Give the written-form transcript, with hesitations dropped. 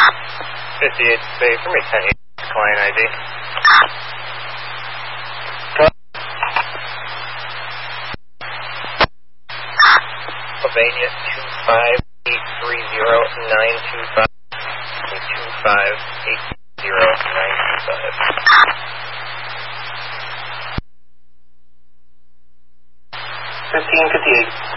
58 Bay for me, 10 client ID. Pennsylvania 25830-925 and 2580925. 1558.